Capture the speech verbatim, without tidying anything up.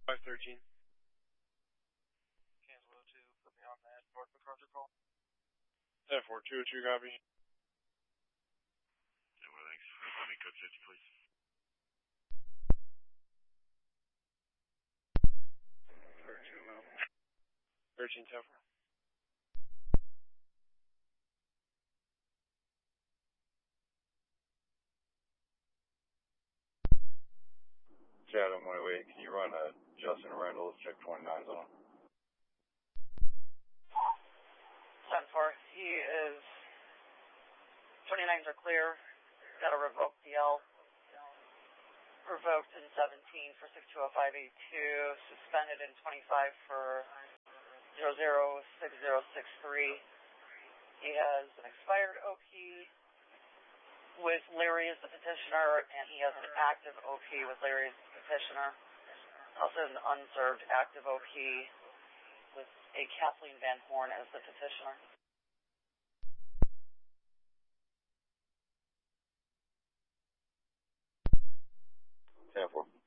five thirteen. Cancel oh two, put me on that North MacArthur call. ten four two oh two, copy. Yeah, well, thanks. Let me code fifty, please. thirteen, no. thirteen, ten four. Chatham one oh eight, can you run a Justin Randall, check twenty-nines on him? ten four, he is, twenty-nines are clear, gotta revoke the L. Revoked in seventeen for six two oh five eighty-two, suspended in twenty-five for zero zero six zero six three. He has an expired O P with Larry as the petitioner, and he has an active O P with Larry as the petitioner. Also an unserved active O P with a Kathleen Van Horn as the petitioner. ten four.